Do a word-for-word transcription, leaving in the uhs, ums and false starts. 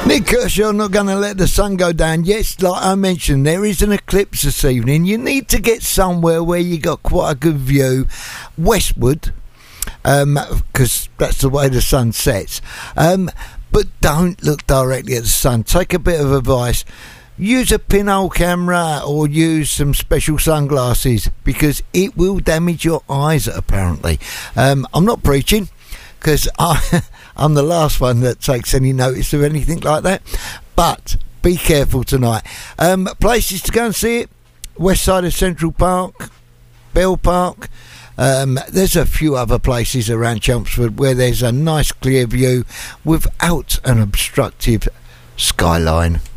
Nick Kershaw, not going to let the sun go down. Yes, like I mentioned, there is an eclipse this evening. You need to get somewhere where you got quite a good view. Westward, um, because that's the way the sun sets. Um, but don't look directly at the sun. Take a bit of advice. Use a pinhole camera or use some special sunglasses because it will damage your eyes, apparently. Um, I'm not preaching because I'm the last one that takes any notice of anything like that. But be careful tonight. Um, places to go and see it. West side of Central Park, Bell Park. Um, there's a few other places around Chelmsford where there's a nice clear view without an obstructive skyline.